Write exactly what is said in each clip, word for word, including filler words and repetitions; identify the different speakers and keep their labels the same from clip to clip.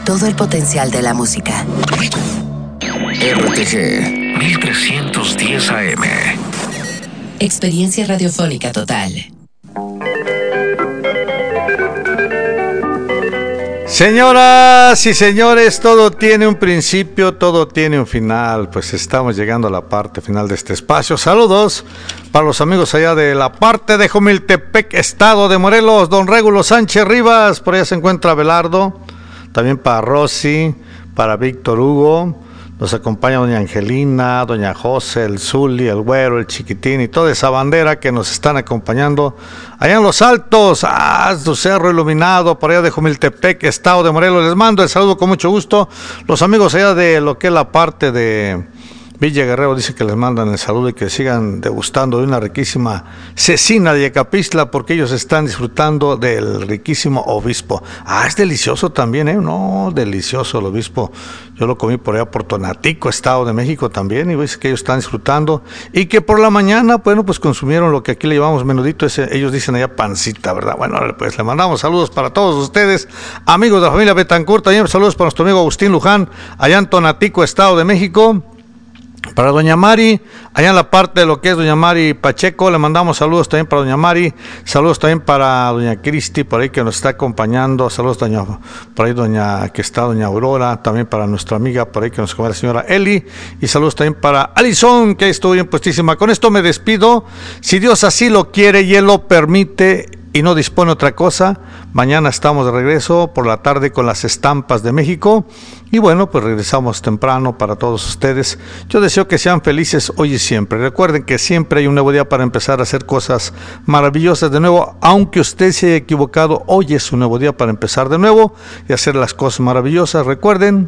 Speaker 1: todo el potencial de la música.
Speaker 2: R T G mil trescientos diez A M.
Speaker 1: Experiencia radiofónica total.
Speaker 3: Señoras y señores, todo tiene un principio, todo tiene un final. Pues estamos llegando a la parte final de este espacio. Saludos para los amigos allá de la parte de Jumiltepec, estado de Morelos. Don Régulo Sánchez Rivas, por allá se encuentra Abelardo. También para Rosy, para Víctor Hugo. Nos acompaña doña Angelina, doña José, el Zuli, el Güero, el Chiquitín y toda esa bandera que nos están acompañando allá en los altos, ah, su cerro iluminado, por allá de Jumiltepec, estado de Morelos. Les mando el saludo con mucho gusto. Los amigos allá de lo que es la parte de Villa Guerrero dice que les mandan el saludo y que sigan degustando de una riquísima cecina de Yecapistla, porque ellos están disfrutando del riquísimo obispo. Ah, es delicioso también, ¿eh? No, delicioso el obispo. Yo lo comí por allá por Tonatico, Estado de México también, y dice que ellos están disfrutando y que por la mañana, bueno, pues consumieron lo que aquí le llamamos menudito, ese, ellos dicen allá pancita, ¿verdad? Bueno, pues le mandamos saludos para todos ustedes, amigos de la familia Betancourt. También saludos para nuestro amigo Agustín Luján, allá en Tonatico, Estado de México. Para doña Mari, allá en la parte de lo que es doña Mari Pacheco, le mandamos saludos también para doña Mari, saludos también para doña Cristi, por ahí que nos está acompañando, saludos doña, por ahí doña, que está doña Aurora, también para nuestra amiga, por ahí que nos acompaña la señora Eli, y saludos también para Alison, que estuvo bien puestísima. Con esto me despido, si Dios así lo quiere y Él lo permite, y no dispone otra cosa, mañana estamos de regreso por la tarde con las estampas de México. Y bueno, pues regresamos temprano para todos ustedes. Yo deseo que sean felices hoy y siempre. Recuerden que siempre hay un nuevo día para empezar a hacer cosas maravillosas de nuevo. Aunque usted se haya equivocado, hoy es un nuevo día para empezar de nuevo y hacer las cosas maravillosas. Recuerden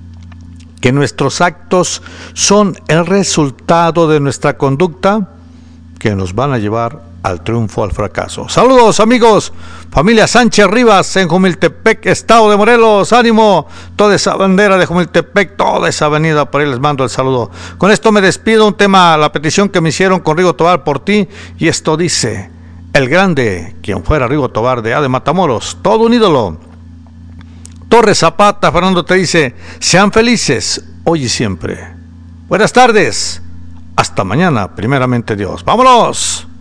Speaker 3: que nuestros actos son el resultado de nuestra conducta que nos van a llevar al triunfo, al fracaso. Saludos, amigos, familia Sánchez Rivas en Jumiltepec, estado de Morelos. Ánimo, toda esa bandera de Jumiltepec, toda esa avenida, por ahí les mando el saludo. Con esto me despido, un tema, la petición que me hicieron con Rigo Tobar por ti, y esto dice: el grande, quien fuera Rigo Tobar de A de Matamoros, todo un ídolo. Torres Zapata, Fernando te dice: sean felices hoy y siempre. Buenas tardes, hasta mañana, primeramente Dios. ¡Vámonos!